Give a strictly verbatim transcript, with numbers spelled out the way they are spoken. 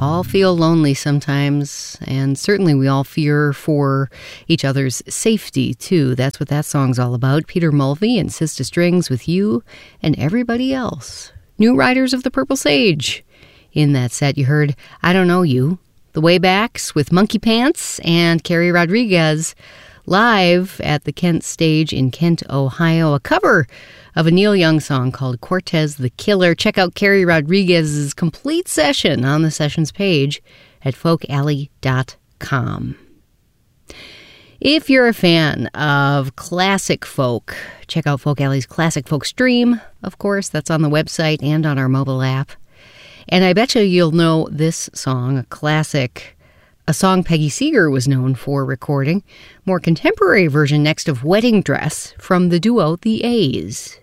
all feel lonely sometimes, and certainly we all fear for each other's safety, too. That's what that song's all about. Peter Mulvey and Sister Strings with You and Everybody Else. New Riders of the Purple Sage. In that set, you heard I Don't Know You, The Waybacks with Monkey Pants, and Carrie Rodriguez live at the Kent Stage in Kent, Ohio, a cover of a Neil Young song called Cortez the Killer. Check out Carrie Rodriguez's complete session on the sessions page at folk alley dot com. If you're a fan of classic folk, check out Folk Alley's Classic Folk Stream, of course. That's on the website and on our mobile app. And I bet you you'll know this song, a classic, a song Peggy Seeger was known for recording. More contemporary version next of Wedding Dress from the duo The A's.